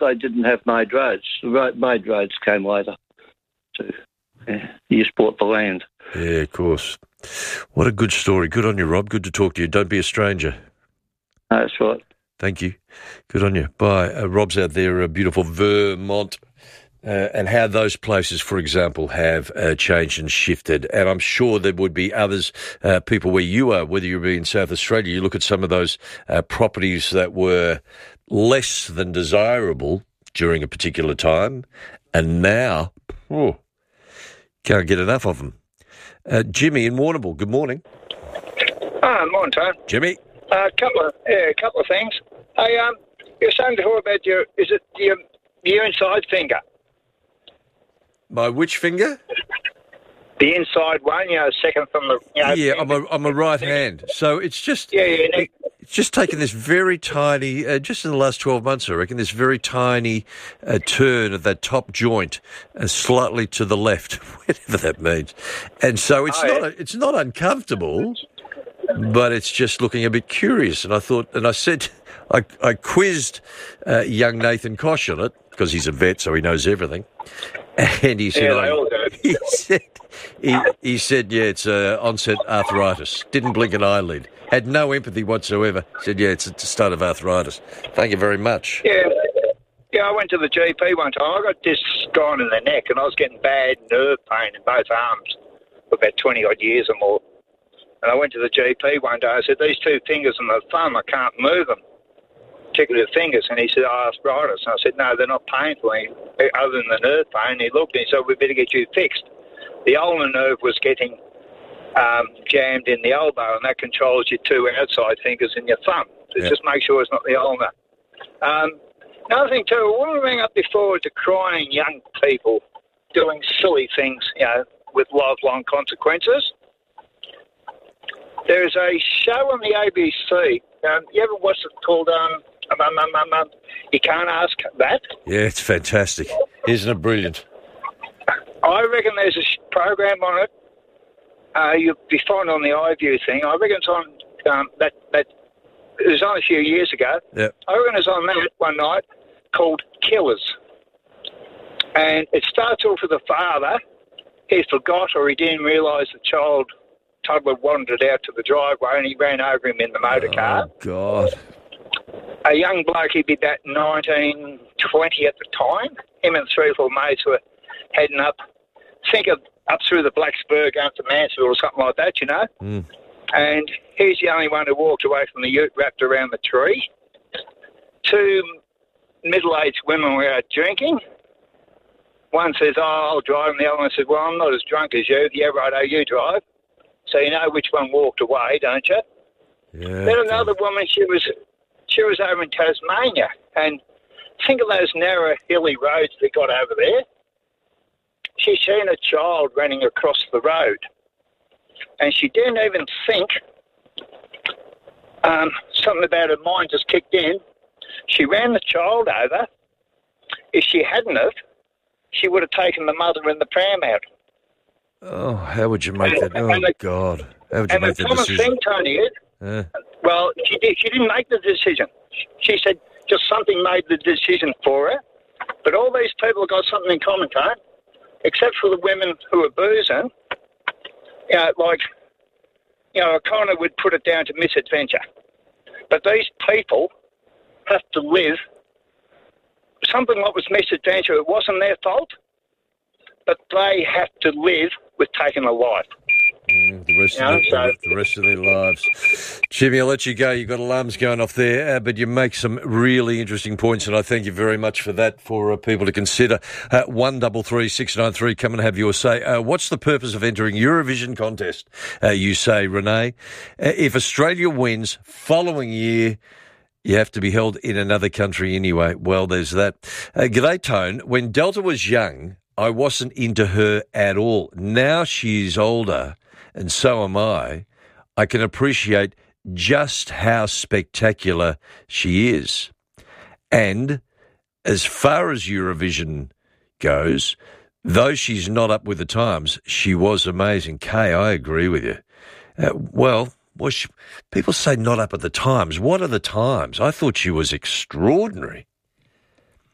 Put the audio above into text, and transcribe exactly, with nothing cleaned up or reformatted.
they didn't have made roads. The ro- made roads came later. To, yeah, you just bought the land. Yeah, of course. What a good story. Good on you, Rob. Good to talk to you. Don't be a stranger. No, that's right. Thank you. Good on you. Bye. Uh, Rob's out there, uh, beautiful Vermont, uh, and how those places, for example, have uh, changed and shifted. And I'm sure there would be others, uh, people where you are, whether you're in South Australia, you look at some of those uh, properties that were less than desirable during a particular time, and now, oh, can't get enough of them. Uh, Jimmy in Warrnambool, good morning. Ah, morning, Tom. Jimmy? A uh, couple of yeah, a couple of things. Hey, um, you were saying before about your is it your your inside finger? My which finger? The inside one, you know, second from the. You know, yeah, I'm a I'm a right hand, so it's just yeah, yeah. It, it's just taken this very tiny, uh, just in the last twelve months, I reckon, this very tiny uh, turn of that top joint, uh, slightly to the left, whatever that means, and so it's oh, not yeah. a, it's not uncomfortable. But it's just looking a bit curious. And I thought, and I said, I, I quizzed uh, young Nathan Kosh on it, because he's a vet, so he knows everything. And he said, yeah, they all do. he said, he, he said, yeah, it's uh, onset arthritis. Didn't blink an eyelid. Had no empathy whatsoever. Said, yeah, it's a start of arthritis. Thank you very much. Yeah. Yeah, I went to the G P one time. I got discs gone in the neck, and I was getting bad nerve pain in both arms for about twenty-odd years or more. And I went to the G P one day. I said, these two fingers and the thumb, I can't move them, particularly the fingers. And he said, oh, arthritis. And I said, no, they're not painful, other than the nerve pain. And he looked and he said, we better get you fixed. The ulnar nerve was getting um, jammed in the elbow, and that controls your two outside fingers and your thumb. So yeah. Just make sure it's not the ulnar. Um, another thing, too, I want to bring up before decrying young people doing silly things, you know, with lifelong consequences. There's a show on the A B C. Um, you ever watched it called um, um, um, um, um, You Can't Ask That? Yeah, it's fantastic. Isn't it brilliant? I reckon there's a sh- program on it. Uh, you'll be fine on the iView thing. I reckon it's on um, that, that. It was on a few years ago. Yep. I reckon it's on that one night called Killers. And it starts off with a father. He forgot or he didn't realise the child toddler wandered out to the driveway and he ran over him in the motor car. Oh, God. A young bloke, he'd be about nineteen, twenty at the time. Him and three or four mates were heading up, think of up through the Blacksburg up to Mansfield or something like that, you know. Mm. And he's the only one who walked away from the ute wrapped around the tree. Two middle-aged women were out drinking. One says, oh, I'll drive, and the other one says, well, I'm not as drunk as you. Yeah, righto, you drive. So you know which one walked away, don't you? Yeah. Then another woman, she was she was over in Tasmania, and think of those narrow, hilly roads they got over there. She seen a child running across the road, and she didn't even think. Um, something about her mind just kicked in. She ran the child over. If she hadn't have, she would have taken the mother and the pram out. Oh, how would you make that? Oh, the, God. How would you and make the that common decision? thing, Tony, is, Uh, well, she, did, she didn't make the decision. She said just something made the decision for her. But all these people have got something in common, Tony, except for the women who are boozing. You know, like, you know, I kind of would put it down to misadventure. But these people have to live something that was misadventure. It wasn't their fault, but they have to live with taking a life. Mm, the rest You of know, their, so- the rest of their lives. Jimmy, I'll let you go. You've got alarms going off there, uh, but you make some really interesting points, and I thank you very much for that, for uh, people to consider. Uh, one double three six nine three, come and have your say. Uh, what's the purpose of entering Eurovision contest? Uh, you say, Renee. Uh, if Australia wins, following year, you have to be held in another country anyway. Well, there's that. Uh, G'day, Tone. When Delta was young, I wasn't into her at all. Now she's older, and so am I. I can appreciate just how spectacular she is. And as far as Eurovision goes, though she's not up with the times, she was amazing. Kay, I agree with you. Uh, well, was she, people say not up at the times. What are the times? I thought she was extraordinary.